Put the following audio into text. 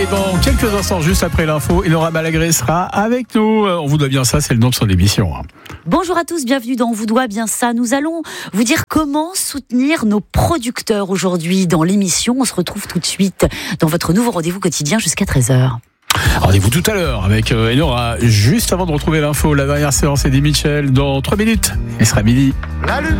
Et dans quelques instants, juste après l'info, Enora Balagré sera avec nous. On vous doit bien ça, c'est le nom de son émission. Bonjour à tous, bienvenue dans On vous doit bien ça. Nous allons vous dire comment soutenir nos producteurs aujourd'hui dans l'émission. On se retrouve tout de suite dans votre nouveau rendez-vous quotidien jusqu'à 13h. Rendez-vous tout à l'heure avec Enora. Juste avant de retrouver l'info, la dernière séance Eddie Mitchell dans 3 minutes. Il sera midi.